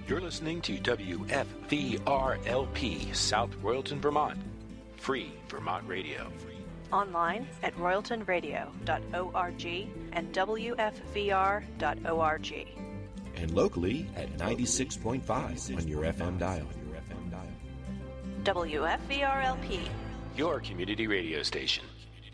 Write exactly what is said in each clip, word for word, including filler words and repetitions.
You're listening to W F V R L P, South Royalton, Vermont. Free Vermont Radio. Online at royalton radio dot org and w f v r dot org. And locally at ninety-six point five on your F M dial. W F V R L P, your community radio station.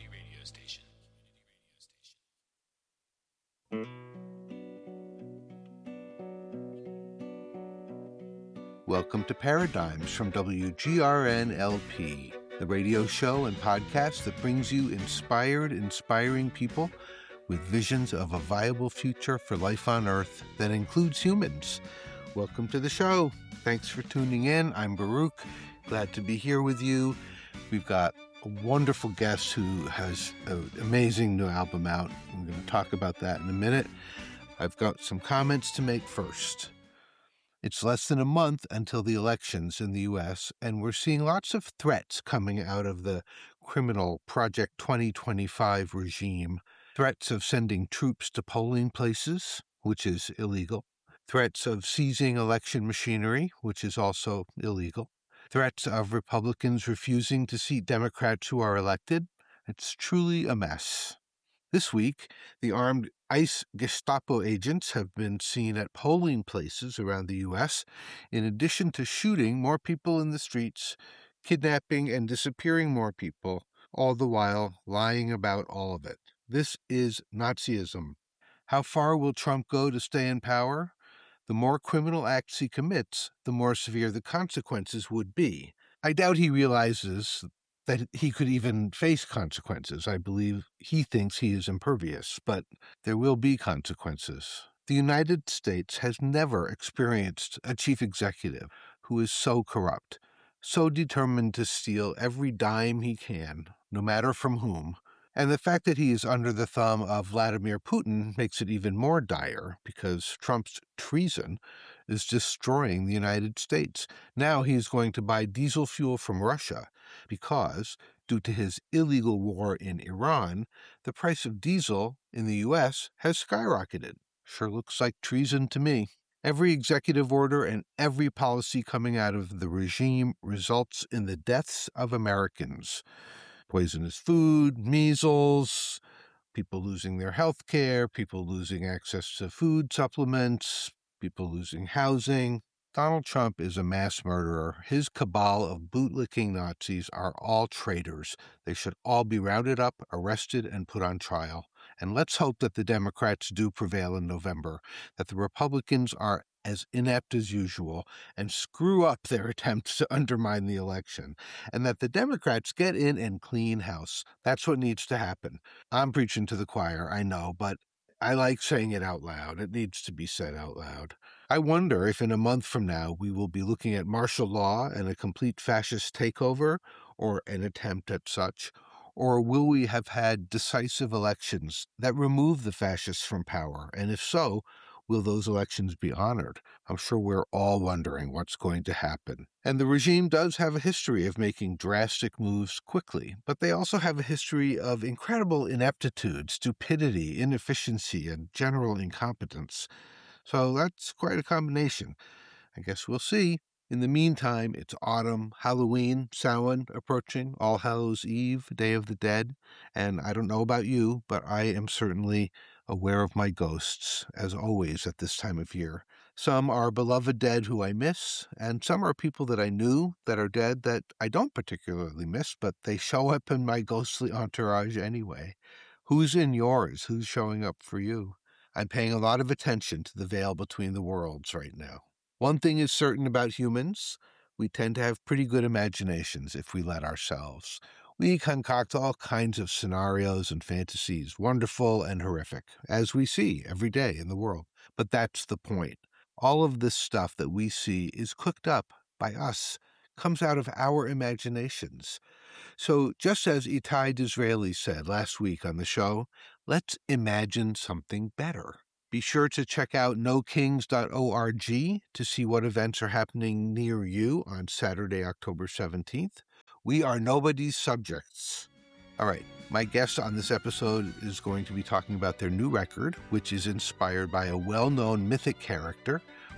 Welcome to Paradigms from W G R N L P, the radio show and podcast that brings you inspired, inspiring people with visions of a viable future for life on Earth that includes humans. Welcome to the show. Thanks for tuning in. I'm Baruch. Glad to be here with you. We've got a wonderful guest who has an amazing new album out. I'm going to talk about that in a minute. I've got some comments to make first. It's less than a month until the elections in the U S, and we're seeing lots of threats coming out of the criminal Project twenty twenty-five regime. Threats of sending troops to polling places, which is illegal. Threats of seizing election machinery, which is also illegal. Threats of Republicans refusing to seat Democrats who are elected. It's truly a mess. This week, the armed ICE Gestapo agents have been seen at polling places around the U S, in addition to shooting more people in the streets, kidnapping and disappearing more people, all the while lying about all of it. This is Nazism. How far will Trump go to stay in power? The more criminal acts he commits, the more severe the consequences would be. I doubt he realizes that he could even face consequences. I believe he thinks he is impervious, but there will be consequences. The United States has never experienced a chief executive who is so corrupt, so determined to steal every dime he can, no matter from whom. And the fact that he is under the thumb of Vladimir Putin makes it even more dire, because Trump's treason is destroying the United States. Now he is going to buy diesel fuel from Russia because, due to his illegal war in Iran, the price of diesel in the U S has skyrocketed. Sure looks like treason to me. Every executive order and every policy coming out of the regime results in the deaths of Americans. Poisonous food, measles, people losing their health care, people losing access to food supplements, people losing housing. Donald Trump is a mass murderer. His cabal of bootlicking Nazis are all traitors. They should all be rounded up, arrested, and put on trial. And let's hope that the Democrats do prevail in November, that the Republicans are as inept as usual and screw up their attempts to undermine the election, and that the Democrats get in and clean house. That's what needs to happen. I'm preaching to the choir, I know, but I like saying it out loud. It needs to be said out loud. I wonder if in a month from now we will be looking at martial law and a complete fascist takeover, or an attempt at such, or will we have had decisive elections that remove the fascists from power? And if so, will those elections be honored? I'm sure we're all wondering what's going to happen. And the regime does have a history of making drastic moves quickly, but they also have a history of incredible ineptitude, stupidity, inefficiency, and general incompetence. So that's quite a combination. I guess we'll see. In the meantime, it's autumn, Halloween, Samhain approaching, All Hallows Eve, Day of the Dead, and I don't know about you, but I am certainly aware of my ghosts, as always at this time of year. Some are beloved dead who I miss, and some are people that I knew that are dead that I don't particularly miss, but they show up in my ghostly entourage anyway. Who's in yours? Who's showing up for you? I'm paying a lot of attention to the veil between the worlds right now. One thing is certain about humans, we tend to have pretty good imaginations if we let ourselves. We concoct all kinds of scenarios and fantasies, wonderful and horrific, as we see every day in the world. But that's the point. All of this stuff that we see is cooked up by us, comes out of our imaginations. So just as Itai Disraeli said last week on the show, let's imagine something better. Be sure to check out no kings dot org to see what events are happening near you on Saturday, October seventeenth. We are nobody's subjects. All right, my guest on this episode is going to be talking about their new record, which is inspired by a well-known mythic character.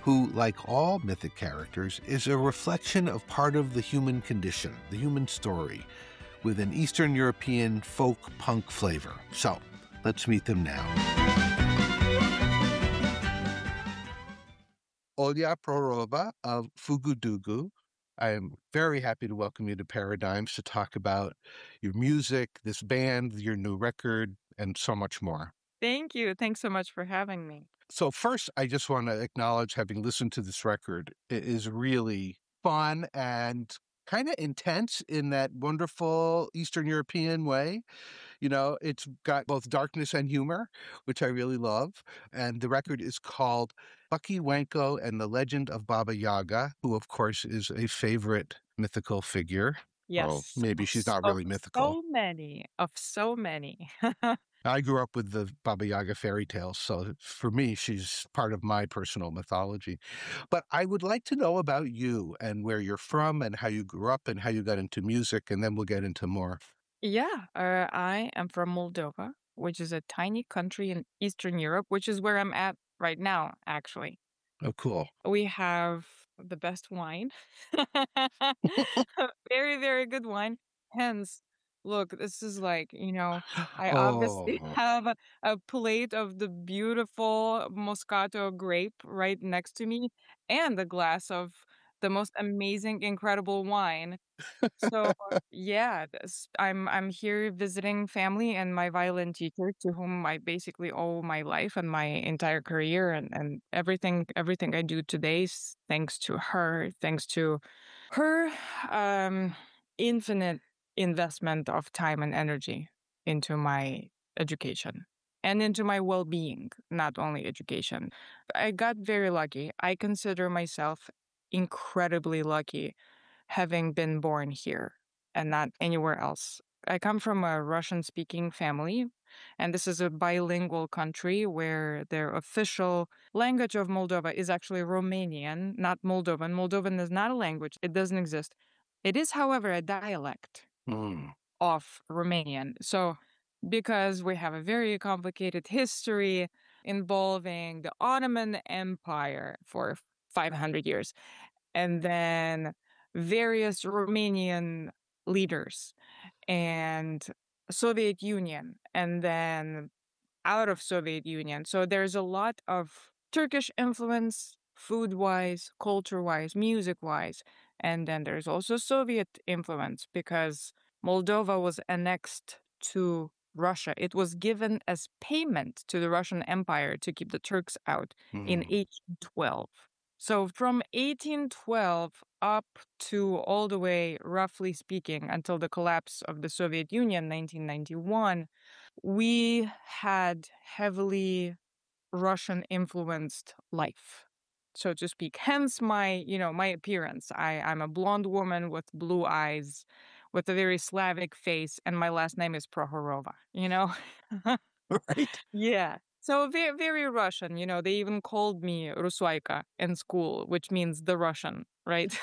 who, like all mythic characters, is a reflection of part of the human condition, the human story, with an Eastern European folk punk flavor. So, let's meet them now. Olya Prohorova of Fugu-Dugu. I am very happy to welcome you to Paradigms to talk about your music, this band, your new record, and so much more. Thank you. Thanks so much for having me. So first, I just want to acknowledge, having listened to this record, it is really fun and kind of intense in that wonderful Eastern European way. You know, it's got both darkness and humor, which I really love. And the record is called Bucky Wanko and the Legend of Baba Yaga, who, of course, is a favorite mythical figure. Yes. Well, maybe she's not really of mythical. So many, of so many. I grew up with the Baba Yaga fairy tales, so for me, she's part of my personal mythology. But I would like to know about you and where you're from and how you grew up and how you got into music, and then we'll get into more. Yeah, uh, I am from Moldova, which is a tiny country in Eastern Europe, which is where I'm at right now, actually. Oh, cool. We have the best wine. Very, very good wine. Hence, look, this is like, you know, I obviously Oh, have a, a plate of the beautiful Moscato grape right next to me and a glass of the most amazing, incredible wine. So yeah, this, I'm I'm here visiting family and my violin teacher, to whom I basically owe my life and my entire career, and, and everything everything I do today is thanks to her, thanks to her um, infinite investment of time and energy into my education and into my well-being, not only education. I got very lucky. I consider myself incredibly lucky having been born here and not anywhere else. I come from a Russian-speaking family, and this is a bilingual country where their official language of Moldova is actually Romanian, not Moldovan. Moldovan is not a language. It doesn't exist. It is, however, a dialect mm. of Romanian. So because we have a very complicated history involving the Ottoman Empire for five hundred years, and then various Romanian leaders and Soviet Union, and then out of Soviet Union. So there's a lot of Turkish influence, food-wise, culture-wise, music-wise. And then there's also Soviet influence because Moldova was annexed to Russia. It was given as payment to the Russian Empire to keep the Turks out Mm. in eighteen twelve. So from eighteen twelve up to all the way, roughly speaking, until the collapse of the Soviet Union, nineteen ninety-one, we had heavily Russian-influenced life, so to speak. Hence my, you know, my appearance. I, I'm a blonde woman with blue eyes, with a very Slavic face, and my last name is Prohorova, you know? Right. Yeah. So very, very Russian, you know, they even called me Rusuaika in school, which means the Russian, right?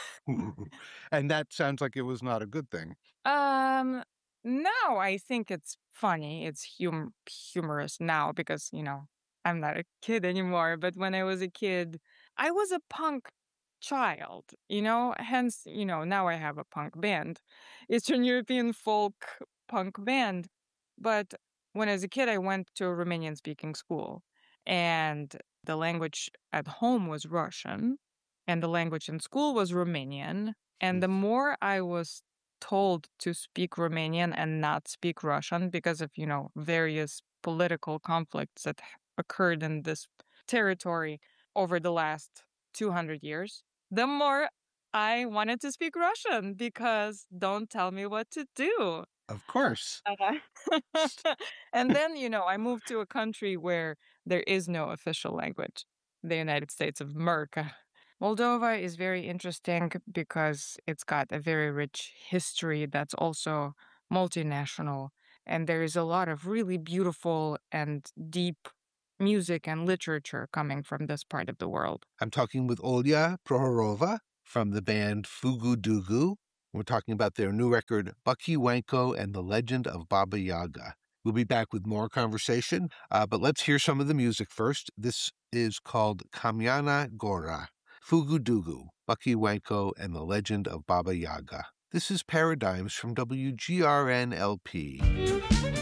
And that sounds like it was not a good thing. Um, now I think it's funny. It's hum- humorous now because, you know, I'm not a kid anymore. But when I was a kid, I was a punk child, you know, hence, you know, now I have a punk band, Eastern European folk punk band. But when I was a kid, I went to a Romanian speaking school, and the language at home was Russian, and the language in school was Romanian. And the more I was told to speak Romanian and not speak Russian because of, you know, various political conflicts that occurred in this territory over the last two hundred years, the more I wanted to speak Russian because don't tell me what to do. Of course. Uh-huh. And then, you know, I moved to a country where there is no official language, the United States of America. Moldova is very interesting because it's got a very rich history that's also multinational. And there is a lot of really beautiful and deep music and literature coming from this part of the world. I'm talking with Olya Prohorova from the band Fugu-Dugu. We're talking about their new record, Bucky Wanko and the Legend of Baba Yaga. We'll be back with more conversation, uh, but let's hear some of the music first. This is called Kamyana Gora, Fugu Dugu, Bucky Wanko, and the Legend of Baba Yaga. This is Paradigms from W G R N L P.